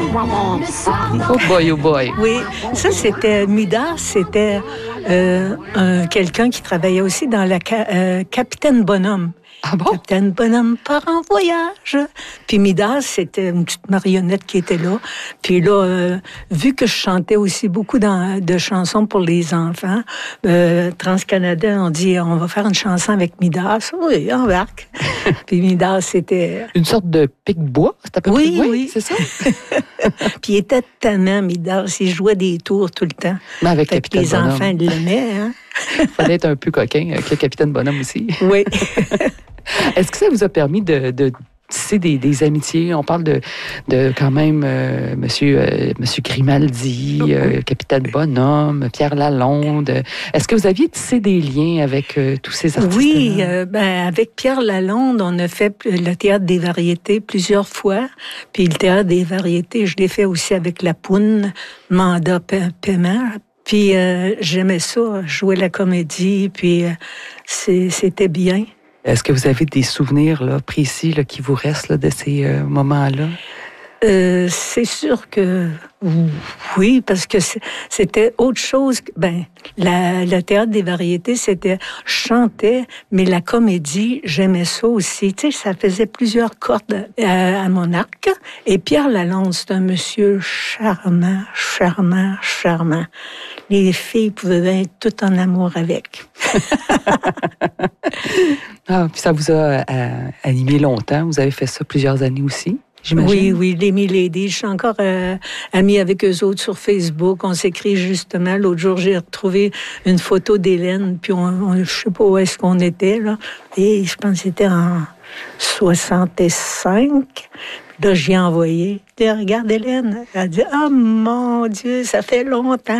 Oh boy, oh boy. Oui, ça c'était Midas, c'était quelqu'un qui travaillait aussi dans la Capitaine Bonhomme. Ah bon? Capitaine Bonhomme part en voyage. Puis Midas, c'était une petite marionnette qui était là. Puis là, vu que je chantais aussi beaucoup de chansons pour les enfants, Trans-Canada, on dit, on va faire une chanson avec Midas. Oui, embarque. Puis Midas, c'était... Une sorte de pic-bois, c'est à peu près? Oui. C'est ça? Puis il était tannant, Midas. Il jouait des tours tout le temps. Mais avec fait Capitaine les Bonhomme. enfants l'aimaient, hein? Il fallait être un peu coquin avec le Capitaine Bonhomme aussi. Oui. Est-ce que ça vous a permis de tisser des amitiés? On parle de quand même Monsieur Grimaldi, Capitaine Bonhomme, Pierre Lalonde. Est-ce que vous aviez tissé des liens avec tous ces artistes-là? Oui, avec Pierre Lalonde, on a fait le Théâtre des Variétés plusieurs fois. Puis le Théâtre des Variétés, je l'ai fait aussi avec la Poune, Mandat Paiement. Puis j'aimais ça, jouer la comédie, puis c'était bien. Est-ce que vous avez des souvenirs là, précis là, qui vous restent là, de ces moments-là? C'est sûr que oui, parce que c'était autre chose. Le Théâtre des Variétés, c'était je chantais, mais la comédie, j'aimais ça aussi. Tu sais, ça faisait plusieurs cordes à mon arc. Et Pierre Lalonde, c'est un monsieur charmant. Les filles pouvaient être toutes en amour avec. Ah, puis ça vous a animé longtemps. Vous avez fait ça plusieurs années aussi, j'imagine? Oui, les Milady. Je suis encore amie avec eux autres sur Facebook. On s'écrit justement. L'autre jour, j'ai retrouvé une photo d'Hélène, puis je sais pas où est-ce qu'on était, là. Et je pense que c'était en 65. Là, j'y ai envoyé. Regarde, Hélène. Elle a dit, oh mon Dieu, ça fait longtemps.